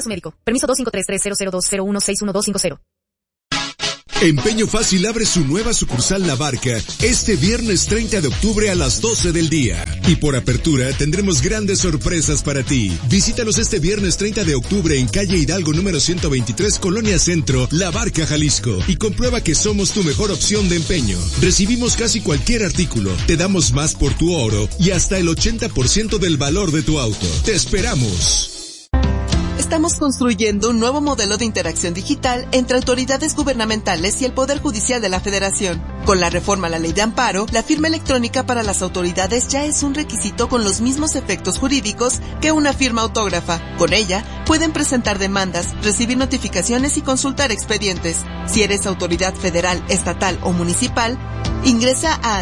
su médico. Permiso 2533002016150. Empeño Fácil abre su nueva sucursal La Barca este viernes 30 de octubre a las 12 del día. Y por apertura tendremos grandes sorpresas para ti. Visítanos este viernes 30 de octubre en calle Hidalgo número 123, Colonia Centro, La Barca, Jalisco. Y comprueba que somos tu mejor opción de empeño. Recibimos casi cualquier artículo, te damos más por tu oro y hasta el 80% del valor de tu auto. ¡Te esperamos! Estamos construyendo un nuevo modelo de interacción digital entre autoridades gubernamentales y el Poder Judicial de la Federación. Con la reforma a la Ley de Amparo, la firma electrónica para las autoridades ya es un requisito con los mismos efectos jurídicos que una firma autógrafa. Con ella, pueden presentar demandas, recibir notificaciones y consultar expedientes. Si eres autoridad federal, estatal o municipal, ingresa a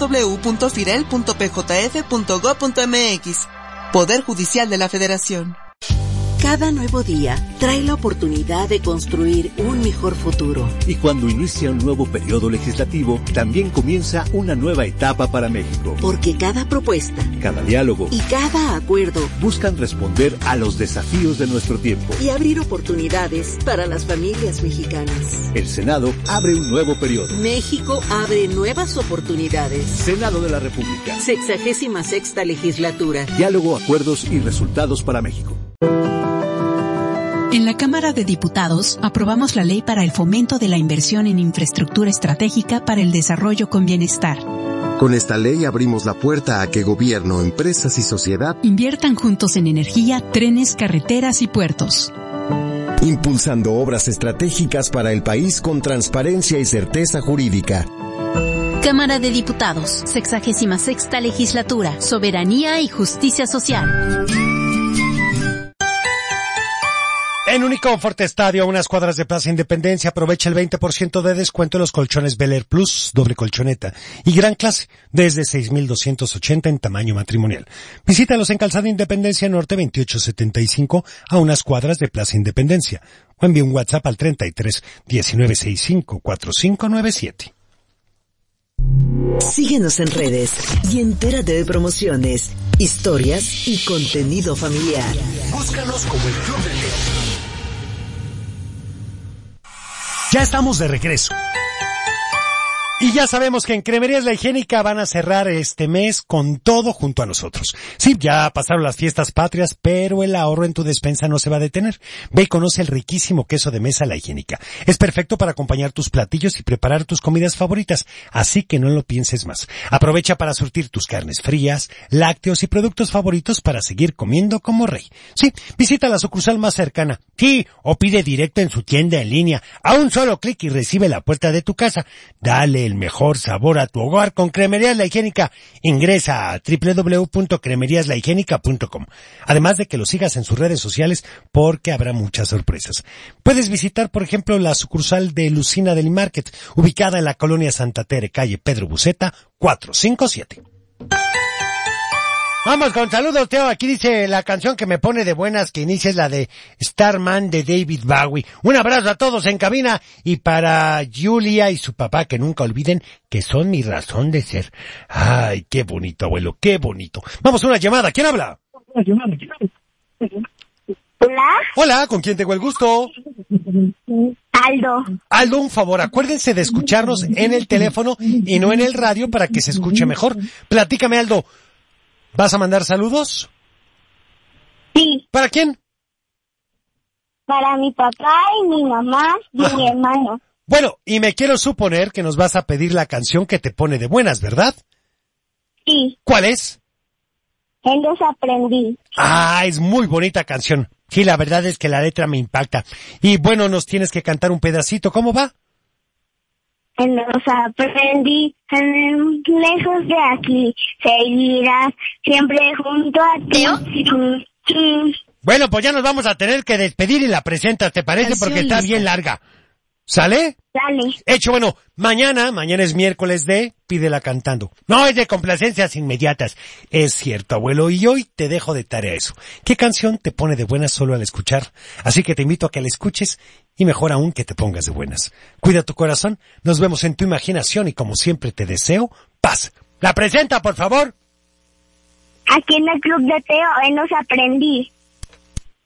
www.firel.pjf.gov.mx. Poder Judicial de la Federación. Cada nuevo día trae la oportunidad de construir un mejor futuro. Y cuando inicia un nuevo periodo legislativo, también comienza una nueva etapa para México. Porque cada propuesta, cada diálogo y cada acuerdo buscan responder a los desafíos de nuestro tiempo y abrir oportunidades para las familias mexicanas. El Senado abre un nuevo periodo. México abre nuevas oportunidades. Senado de la República. 66ª legislatura. Diálogo, acuerdos y resultados para México. En la Cámara de Diputados aprobamos la Ley para el Fomento de la Inversión en Infraestructura Estratégica para el Desarrollo con Bienestar. Con esta ley abrimos la puerta a que gobierno, empresas y sociedad inviertan juntos en energía, trenes, carreteras y puertos. Impulsando obras estratégicas para el país con transparencia y certeza jurídica. Cámara de Diputados, 66ª legislatura, Soberanía y Justicia Social. En Uniconfort Estadio, a unas cuadras de Plaza Independencia, aprovecha el 20% de descuento en los colchones Bel Air Plus, doble colchoneta y gran clase, desde 6,280 en tamaño matrimonial. Visítalos en Calzada Independencia Norte 2875, a unas cuadras de Plaza Independencia, o envía un WhatsApp al 33 1965 4597. Síguenos en redes y entérate de promociones, historias y contenido familiar. Búscanos como el Club del León. Ya estamos de regreso. Y ya sabemos que en Cremerías La Higiénica van a cerrar este mes con todo junto a nosotros. Sí, ya pasaron las fiestas patrias, pero el ahorro en tu despensa no se va a detener. Ve y conoce el riquísimo queso de mesa La Higiénica. Es perfecto para acompañar tus platillos y preparar tus comidas favoritas, así que no lo pienses más. Aprovecha para surtir tus carnes frías, lácteos y productos favoritos para seguir comiendo como rey. Sí, visita la sucursal más cercana. Sí, o pide directo en su tienda en línea. A un solo clic y recibe la puerta de tu casa. Dale el mejor sabor a tu hogar con Cremerías La Higiénica. Ingresa a www.cremeriaslahigiénica.com. Además de que lo sigas en sus redes sociales porque habrá muchas sorpresas. Puedes visitar, por ejemplo, la sucursal de Lucina Deli Market, ubicada en la colonia Santa Tere, calle Pedro Buceta, 457. Vamos con saludos, Teo. Aquí dice la canción que me pone de buenas, que inicia es la de Starman de David Bowie. Un abrazo a todos en cabina y para Julia y su papá, que nunca olviden que son mi razón de ser. Ay, qué bonito, abuelo, qué bonito. Vamos a una llamada. ¿Quién habla? Hola. Hola, ¿con quién tengo el gusto? Aldo. Aldo, un favor, acuérdense de escucharnos en el teléfono y no en el radio para que se escuche mejor. Platícame, Aldo. ¿Vas a mandar saludos? Sí. ¿Para quién? Para mi papá y mi mamá y mi hermano. Bueno, y me quiero suponer que nos vas a pedir la canción que te pone de buenas, ¿verdad? Sí. ¿Cuál es? En Desaprendí. Ah, es muy bonita canción. Sí, la verdad es que la letra me impacta. Y bueno, nos tienes que cantar un pedacito. ¿Cómo va? Los aprendí, lejos de aquí, seguirás siempre junto a ti. Bueno, pues ya nos vamos a tener que despedir y la presentas, ¿te parece? Canción Porque está lista. bien larga. ¿Sale? Dale. Hecho, bueno, mañana es miércoles de Pídela Cantando. No, es de complacencias inmediatas. Es cierto, abuelo, y hoy te dejo de tarea eso. ¿Qué canción te pone de buenas solo al escuchar? Así que te invito a que la escuches y mejor aún que te pongas de buenas. Cuida tu corazón, nos vemos en tu imaginación y como siempre te deseo paz. ¡La presenta, por favor! Aquí en el Club de Teo, Los Aprendí.